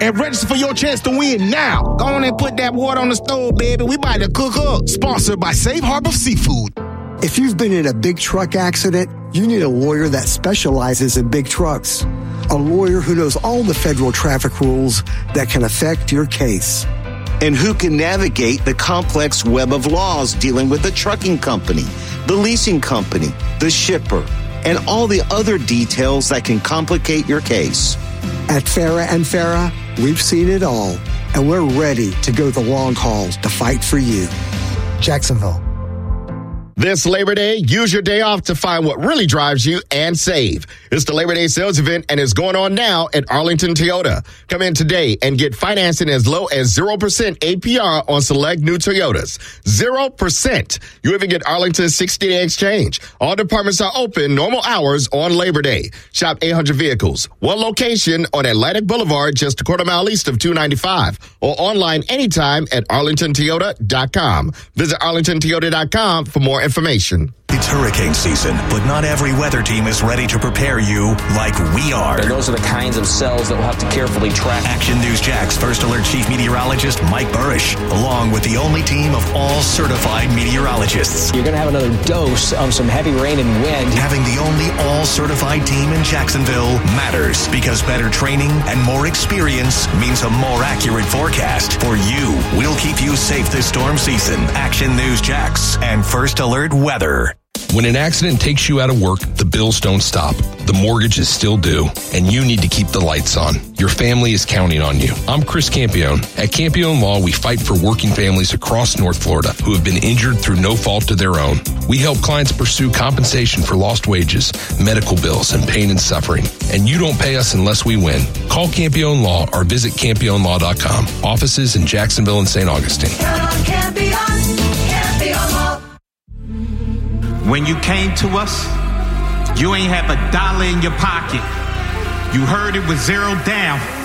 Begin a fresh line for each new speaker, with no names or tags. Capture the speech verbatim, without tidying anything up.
and register for your chance to win now. Go on and put that water on the stove, baby. We about to cook up. Sponsored by Safe Harbor Seafood.
If you've been in a big truck accident, you need a lawyer that specializes in big trucks. A lawyer who knows all the federal traffic rules that can affect your case.
And who can navigate the complex web of laws dealing with the trucking company, the leasing company, the shipper, and all the other details that can complicate your case.
At Farah and Farah, we've seen it all, and we're ready to go the long haul to fight for you. Jacksonville.
This Labor Day, use your day off to find what really drives you and save. It's the Labor Day sales event and it's going on now at Arlington Toyota. Come in today and get financing as low as zero percent A P R on select new Toyotas. zero percent. You even get Arlington's sixty-day exchange. All departments are open normal hours on Labor Day. Shop eight hundred vehicles. One location on Atlantic Boulevard, just a quarter mile east of two ninety-five. Or online anytime at arlington toyota dot com. Visit arlington toyota dot com for more information.
It's hurricane season, but not every weather team is ready to prepare you like we are.
And those are the kinds of cells that we'll have to carefully track.
Action News Jack's First Alert Chief Meteorologist Mike Burrish, along with the only team of all certified meteorologists.
You're going to have another dose of some heavy rain and wind.
Having the only all-certified team in Jacksonville matters because better training and more experience means a more accurate forecast. For you, we'll keep you safe this storm season. Action News Jack's and First Alert Weather.
When an accident takes you out of work, the bills don't stop. The mortgage is still due, and you need to keep the lights on. Your family is counting on you. I'm Chris Campione. At Campione Law, we fight for working families across North Florida who have been injured through no fault of their own. We help clients pursue compensation for lost wages, medical bills, and pain and suffering. And you don't pay us unless we win. Call Campione Law or visit campione law dot com. Offices in Jacksonville and Saint Augustine.
Campione, Campione Law.
When you came to us, you ain't have a dollar in your pocket. You heard it was zero down.